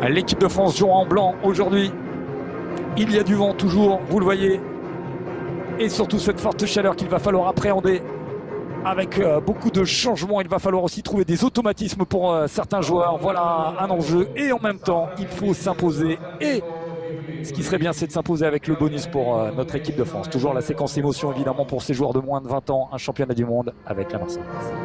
L'équipe de France jouera en blanc aujourd'hui. Il y a du vent toujours, vous le voyez. Et surtout cette forte chaleur qu'il va falloir appréhender avec beaucoup de changements. Il va falloir aussi trouver des automatismes pour certains joueurs. Voilà un enjeu. Et en même temps, il faut s'imposer. Et ce qui serait bien, c'est de s'imposer avec le bonus pour notre équipe de France. Toujours la séquence émotion, évidemment, pour ces joueurs de moins de 20 ans. Un championnat du monde avec la Marseillaise.